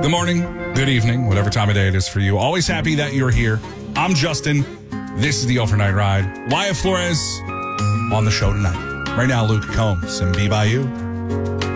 good morning, good evening, whatever time of day it is for you. Always happy that you're here. I'm Justin. This is the Overnight Ride. Wyatt Flores on the show tonight. Right now, Luke Combs and Be By You.